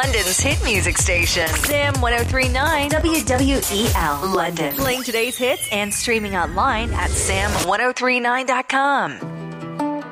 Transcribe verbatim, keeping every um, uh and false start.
London's hit music station. Sam one oh three point nine W W E L London. Playing today's hits and streaming online at sam one oh three nine dot com.